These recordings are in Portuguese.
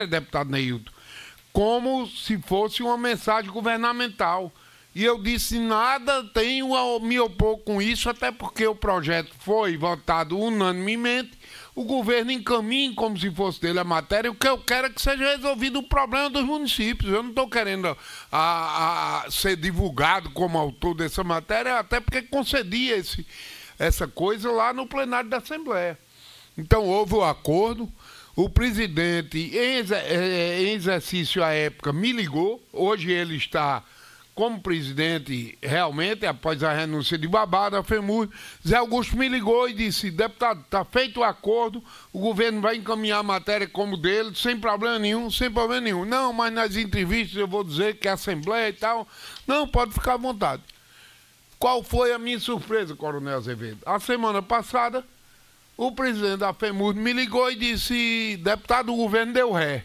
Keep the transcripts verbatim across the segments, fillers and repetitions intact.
deputado Neilton, como se fosse uma mensagem governamental. E eu disse, nada tenho a me opor com isso, até porque o projeto foi votado unanimemente, o governo encaminha como se fosse dele a matéria, o que eu quero é que seja resolvido o problema dos municípios. Eu não estou querendo a, a, ser divulgado como autor dessa matéria, até porque concedi esse, essa coisa lá no plenário da Assembleia. Então houve o acordo, o presidente, em, em exercício à época, me ligou, hoje ele está como presidente, realmente, após a renúncia de Babá, da FEMUR, Zé Augusto me ligou e disse, deputado, está feito o acordo, o governo vai encaminhar a matéria como dele, sem problema nenhum, sem problema nenhum. Não, mas nas entrevistas eu vou dizer que é Assembleia e tal. Não, pode ficar à vontade. Qual foi a minha surpresa, Coronel Azevedo? A semana passada, o presidente da FEMUR me ligou e disse, deputado, o governo deu ré.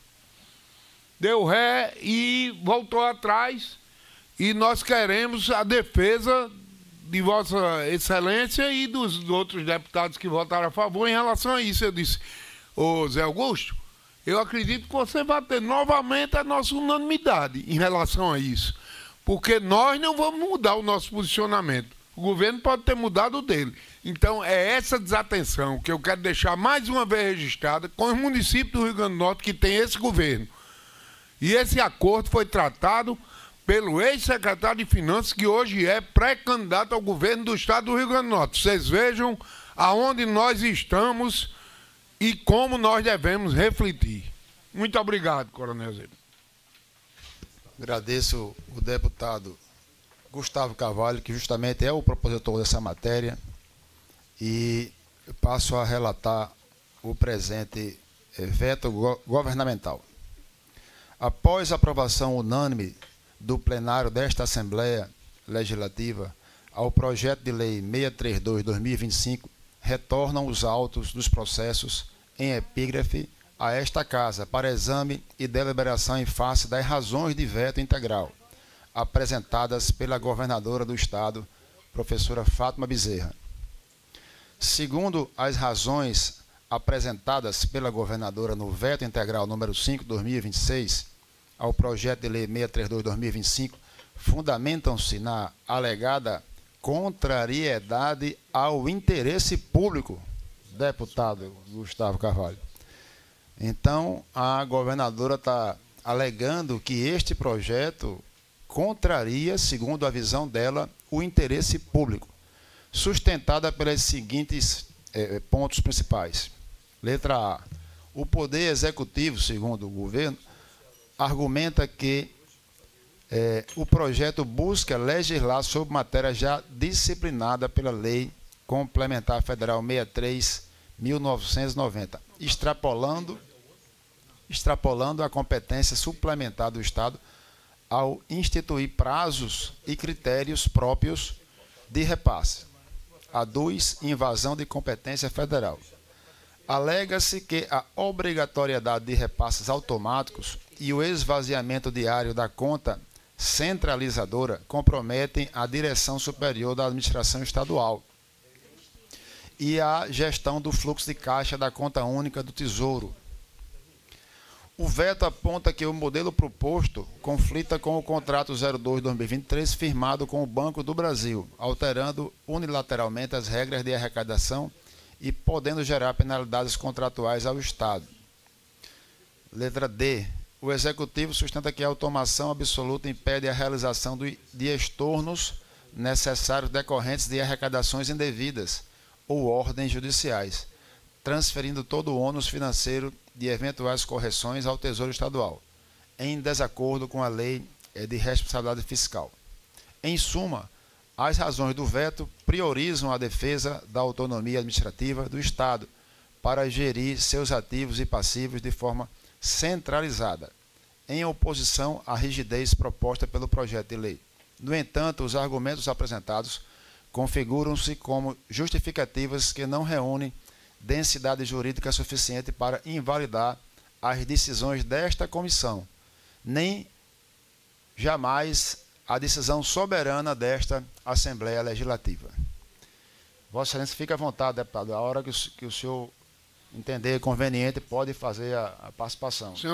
Deu ré e voltou atrás. E nós queremos a defesa de Vossa Excelência e dos outros deputados que votaram a favor em relação a isso. Eu disse, ô Zé Augusto, eu acredito que você vai ter novamente a nossa unanimidade em relação a isso. Porque nós não vamos mudar o nosso posicionamento. O governo pode ter mudado o dele. Então, é essa desatenção que eu quero deixar mais uma vez registrada com os municípios do Rio Grande do Norte que tem esse governo. E esse acordo foi tratado pelo ex-secretário de Finanças, que hoje é pré-candidato ao governo do estado do Rio Grande do Norte. Vocês vejam aonde nós estamos e como nós devemos refletir. Muito obrigado, Coronel Zé. Agradeço o deputado Gustavo Carvalho, que justamente é o propositor dessa matéria, e passo a relatar o presente veto go- governamental. Após a aprovação unânime do plenário desta Assembleia Legislativa ao projeto de lei seiscentos e trinta e dois de dois mil e vinte e cinco, retornam os autos dos processos em epígrafe a esta Casa para exame e deliberação em face das razões de veto integral apresentadas pela governadora do Estado, professora Fátima Bezerra. Segundo as razões apresentadas pela governadora no veto integral número cinco de dois mil e vinte e seis, ao projeto de lei seiscentos e trinta e dois de dois mil e vinte e cinco, fundamentam-se na alegada contrariedade ao interesse público, deputado Gustavo Carvalho. Então, a governadora está alegando que este projeto contraria, segundo a visão dela, o interesse público, sustentada pelos seguintes eh, pontos principais. Letra A. O Poder Executivo, segundo o governo, argumenta que eh, o projeto busca legislar sobre matéria já disciplinada pela Lei Complementar Federal sessenta e três de mil novecentos e noventa, extrapolando, extrapolando a competência suplementar do Estado ao instituir prazos e critérios próprios de repasse. Aduz invasão de competência federal. Alega-se que a obrigatoriedade de repasses automáticos e o esvaziamento diário da conta centralizadora comprometem a direção superior da administração estadual e a gestão do fluxo de caixa da conta única do Tesouro. O veto aponta que o modelo proposto conflita com o contrato zero dois de dois mil e vinte e três firmado com o Banco do Brasil, alterando unilateralmente as regras de arrecadação e podendo gerar penalidades contratuais ao Estado. Letra D. O Executivo sustenta que a automação absoluta impede a realização de estornos necessários decorrentes de arrecadações indevidas ou ordens judiciais, transferindo todo o ônus financeiro de eventuais correções ao Tesouro Estadual, em desacordo com a Lei de Responsabilidade Fiscal. Em suma, as razões do veto priorizam a defesa da autonomia administrativa do Estado para gerir seus ativos e passivos de forma centralizada, em oposição à rigidez proposta pelo projeto de lei. No entanto, os argumentos apresentados configuram-se como justificativas que não reúnem densidade jurídica suficiente para invalidar as decisões desta comissão, nem jamais a decisão soberana desta Assembleia Legislativa. Vossa Excelência, fica à vontade, deputado. A hora que o, que o senhor entender conveniente, pode fazer a, a participação.